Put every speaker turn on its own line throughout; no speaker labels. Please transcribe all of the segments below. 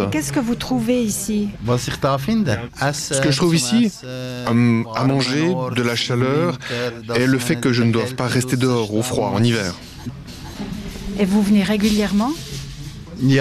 qu'est-ce que vous trouvez ici?
Ce que je trouve ici, à manger, de la chaleur et le fait que je ne doive pas rester dehors au froid en hiver.
Et vous venez régulièrement?
Oui,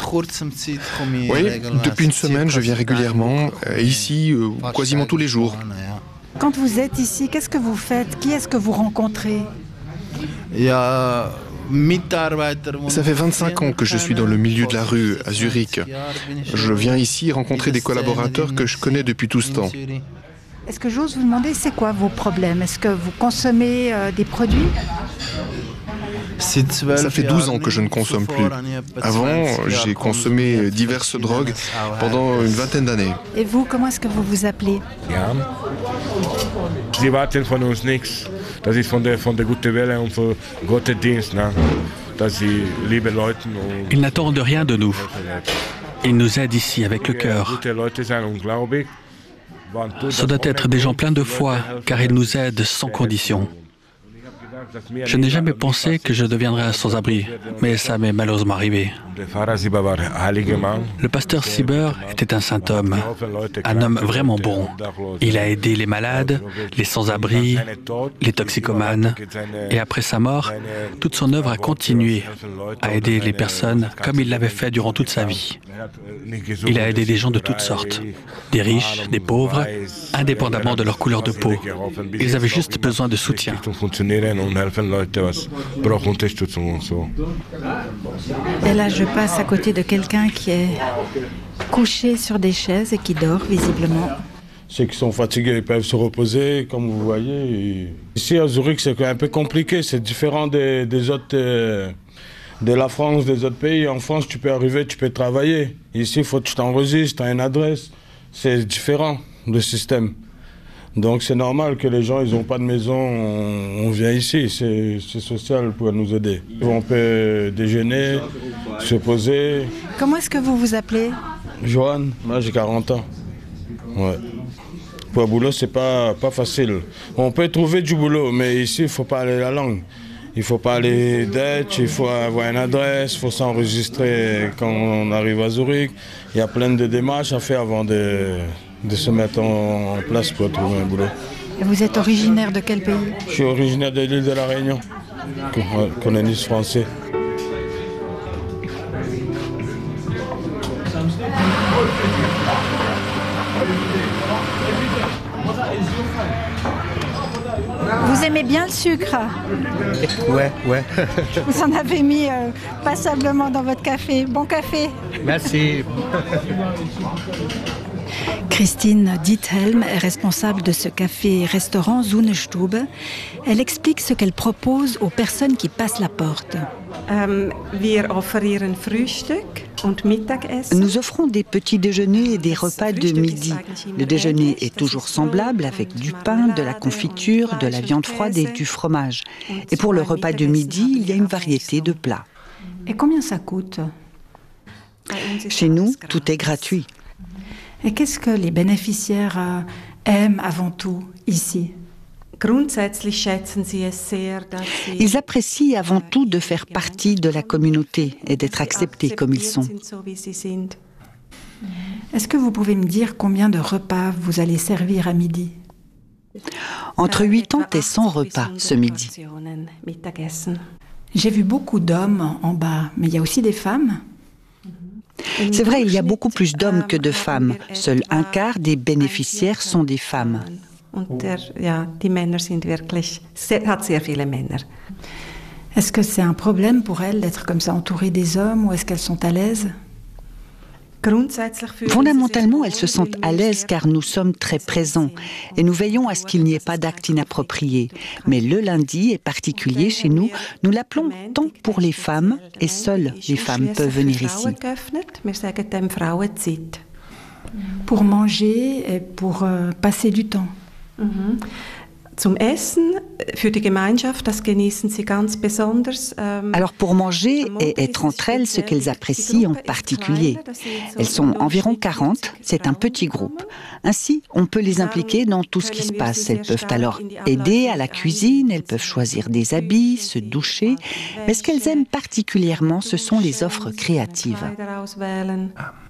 depuis une semaine, je viens régulièrement, ici, quasiment tous les jours.
Quand vous êtes ici, qu'est-ce que vous faites? Qui est-ce que vous rencontrez?
Ça fait 25 ans que je suis dans le milieu de la rue, à Zurich. Je viens ici rencontrer des collaborateurs que je connais depuis tout ce temps.
Est-ce que j'ose vous demander, c'est quoi vos problèmes? Est-ce que vous consommez des produits?
Ça fait 12 ans que je ne consomme plus. Avant, j'ai consommé diverses drogues pendant une vingtaine d'années.
Et vous, comment est-ce que vous vous appelez?
Sie warten von uns nichts. Das ist von der gute Welle und von Gottesdienst, ne? Dass sie liebe Leute.
Ils n'attendent rien de nous. Ils nous aident ici avec le cœur. Ce doit être des gens pleins de foi, car ils nous aident sans condition. Je n'ai jamais pensé que je deviendrais un sans-abri, mais ça m'est malheureusement arrivé. Le pasteur Sieber était un saint homme, un homme vraiment bon. Il a aidé les malades, les sans-abri, les toxicomanes, et après sa mort, toute son œuvre a continué à aider les personnes comme il l'avait fait durant toute sa vie. Il a aidé des gens de toutes sortes, des riches, des pauvres, indépendamment de leur couleur de peau. Ils avaient juste besoin de soutien.
Et là, je passe à côté de quelqu'un qui est couché sur des chaises et qui dort visiblement.
Ceux qui sont fatigués, ils peuvent se reposer, comme vous voyez. Ici à Zurich, c'est un peu compliqué. C'est différent des autres, de la France, des autres pays. En France, tu peux arriver, tu peux travailler. Ici, il faut que tu t'enregistres, tu as une adresse. C'est différent, le système. Donc c'est normal que les gens, ils n'ont pas de maison, on vient ici, c'est social pour nous aider. On peut déjeuner, se poser.
Comment est-ce que vous vous appelez?
Johan, moi j'ai 40 ans. Ouais. Pour le boulot, c'est pas facile. On peut trouver du boulot, mais ici, il faut parler la langue. Il faut parler Dutch, il faut avoir une adresse, il faut s'enregistrer quand on arrive à Zurich. Il y a plein de démarches à faire avant de se mettre en place pour trouver un boulot.
Et vous êtes originaire de quel pays?
Je suis originaire de l'île de la Réunion, coloniste français.
Vous aimez bien le sucre?
Ouais.
Vous en avez mis passablement dans votre café. Bon café.
Merci.
Christine Diethelm est responsable de ce café-restaurant Sonnenstube. Elle explique ce qu'elle propose aux personnes qui passent la porte.
Nous offrons des petits déjeuners et des repas de midi. Le déjeuner est toujours semblable avec du pain, de la confiture, de la viande froide et du fromage. Et pour le repas de midi, il y a une variété de plats.
Et combien ça coûte?
Chez nous, tout est gratuit.
Et qu'est-ce que les bénéficiaires aiment avant tout ici?
Ils apprécient avant tout de faire partie de la communauté et d'être acceptés comme ils sont.
Est-ce que vous pouvez me dire combien de repas vous allez servir à midi?
Entre 80 et 100 repas ce midi.
J'ai vu beaucoup d'hommes en bas, mais il y a aussi des femmes?
C'est vrai, il y a beaucoup plus d'hommes que de femmes. Seul un quart des bénéficiaires sont des femmes.
Est-ce que c'est un problème pour elles d'être comme ça entourées des hommes ou est-ce qu'elles sont à l'aise?
Fondamentalement, elles se sentent à l'aise car nous sommes très présents et nous veillons à ce qu'il n'y ait pas d'actes inappropriés. Mais le lundi est particulier chez nous. Nous l'appelons temps pour les femmes et seules les femmes peuvent venir ici.
Pour manger et pour passer du temps.
Alors pour manger et être entre elles, ce qu'elles apprécient en particulier. Elles sont environ 40, c'est un petit groupe. Ainsi, on peut les impliquer dans tout ce qui se passe. Elles peuvent alors aider à la cuisine, elles peuvent choisir des habits, se doucher. Mais ce qu'elles aiment particulièrement, ce sont les offres créatives.